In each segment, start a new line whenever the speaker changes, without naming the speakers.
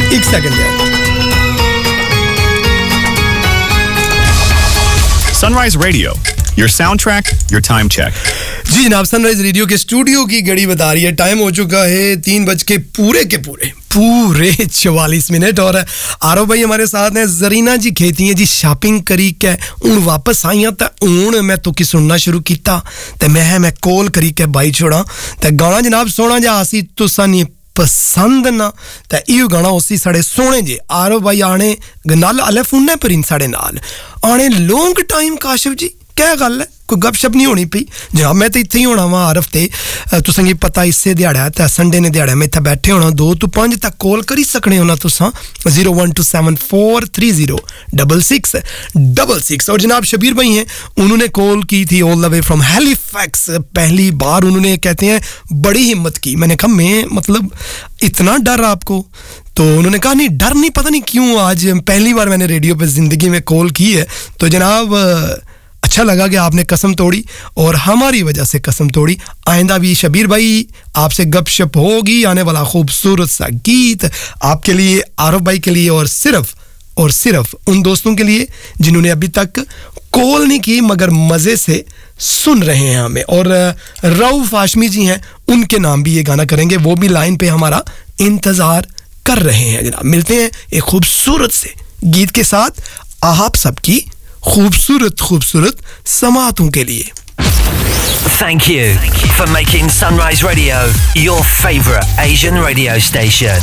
एक सेकंड यार।
Sunrise Radio, your soundtrack, your time check.
जी जनाब, सनराइज रेडियो के स्टूडियो की घड़ी बता रही है टाइम हो चुका है 3 बज के पूरे 44 मिनट। और आरो भाई हमारे साथ हैं। जरीना जी खेती है जी शॉपिंग करी के हूँ वापस आई हाँ, तो हूँ मैं तुकी सुनना शुरू किया तो मैं कॉल करी के बाई छोड़ा तो गाना जनाब सोना जा आसी तुसा नहीं पसंद ना तो इो गाना उसी साढ़े सोने जे आरो भाई आने नाल अले फोन पर इन साढ़े नाल आने लॉन्ग टाइम काशिफ जी क्या गल है कोई गपशप नहीं होनी पई जनाब। मैं तो इत्थे ही होना वा हर हफ्ते तुसें पता इस्से दिहाड़ा ते संडे ने दिहाड़ा मैं इत्थे बैठे होना 2 to 5 तक कॉल करी सकने होना तुसां 01274306666। और जनाब शबीर भाई हैं, उन्होंने कॉल की थी all the way from Halifax. पहली बार उन्होंने कहते हैं बड़ी हिम्मत की। मैंने कहा मैं मतलब इतना डर आपको? तो उन्होंने कहा नहीं डर नहीं, पता नहीं क्यों आज पहली बार मैंने रेडियो पे जिंदगी में कॉल की है। तो जनाब अच्छा लगा कि आपने कसम तोड़ी और हमारी वजह से कसम तोड़ी। आइंदा भी शबीर भाई आपसे गपशप होगी। आने वाला खूबसूरत सा गीत आपके लिए, आरफ भाई के लिए और सिर्फ उन दोस्तों के लिए जिन्होंने अभी तक कॉल नहीं की मगर मजे से सुन रहे हैं हमें। और रऊफ हाशमी जी हैं, उनके नाम भी ये गाना करेंगे, वो भी लाइन पे हमारा इंतजार कर रहे हैं। जनाब मिलते हैं एक खूबसूरत से गीत के साथ आप सबकी खूबसूरत समातों के लिए।
Thank you for making Sunrise Radio your favorite Asian radio station.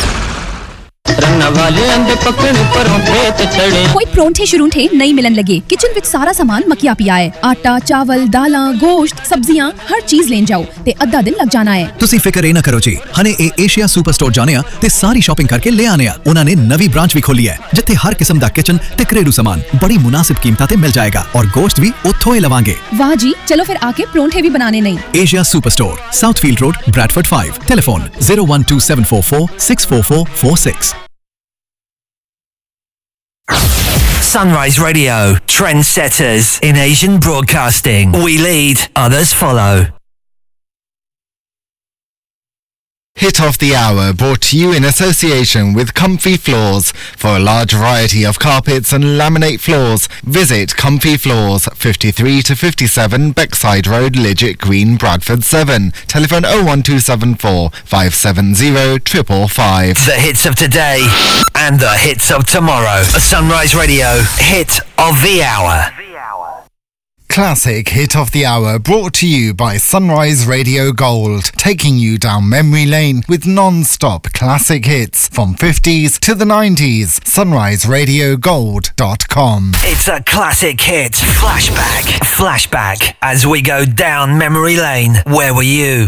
कोई परोंठे शुरूंठे नहीं मिलन लगे। किचन विच सारा सामान मकिया पिया है। आटा, चावल, दालां, गोश्त, सब्जियां हर चीज लेन जाओ ते अद्धा दिन लग जाना है।
ਤੁਸੀਂ ਫਿਕਰ ਇਹ ਨਾ ਕਰੋ ਜੀ, ਹਨੇ ਇਹ ਏਸ਼ੀਆ ਸੁਪਰ ਸਟੋਰ ਜਾਣੇ ਆ ਤੇ ਸਾਰੀ ਸ਼ਾਪਿੰਗ ਕਰਕੇ ਲੈ ਆਨੇ ਆ। ਉਹਨਾਂ ਨੇ ਨਵੀਂ ਬ੍ਰਾਂਚ ਵੀ ਖੋਲੀ ਹੈ ਜਿੱਥੇ ਹਰ ਕਿਸਮ ਦਾ ਕਿਚਨ ਤੇ ਘਰੇਲੂ ਸਾਮਾਨ ਬੜੀ ਮੁਨਾਸਿਬ ਕੀਮਤਾਂ ਤੇ ਮਿਲ ਜਾਏਗਾ ਔਰ ਗੋਸ਼ਤ ਵੀ ਉੱਥੋਂ ਹੀ ਲਵਾਂਗੇ।
वाह जी, चलो फिर आके परोंठे भी बनाने नहीं।
Asia super store, साउथफील्ड road, Bradford 5, telephone 01274464446।
Sunrise Radio, trendsetters in Asian broadcasting. We lead, others follow.
Hit of the Hour brought to you in association with Comfy Floors. For a large variety of carpets and laminate floors, visit Comfy Floors, 53 to 57 Beckside Road, Lidget Green, Bradford 7. Telephone 01274 570 555.
The hits of today and the hits of tomorrow. A Sunrise Radio hit of the hour.
Classic Hit of the Hour brought to you by Sunrise Radio Gold, taking you down memory lane with non-stop classic hits from 50s to the 90s. SunriseRadioGold.com.
It's a classic hit. Flashback as we go down memory lane. Where were you?